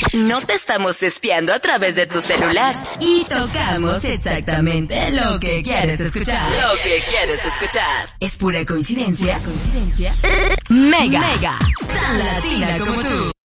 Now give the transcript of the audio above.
No te estamos espiando a través de tu celular. Y tocamos exactamente lo que quieres escuchar. Lo que quieres escuchar. ¿Es pura coincidencia? Mega. Tan latina como tú.